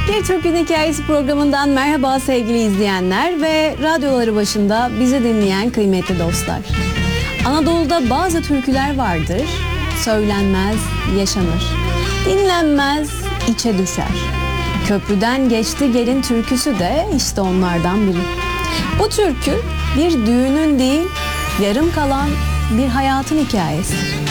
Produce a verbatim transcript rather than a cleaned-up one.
Bir Türk'ün Hikayesi programından merhaba sevgili izleyenler ve radyoları başında bizi dinleyen kıymetli dostlar. Anadolu'da bazı türküler vardır, söylenmez, yaşanır. Dinlenmez, içe düşer. Köprüden geçti gelin türküsü de işte onlardan biri. Bu türkü bir düğünün değil, yarım kalan bir hayatın hikayesi.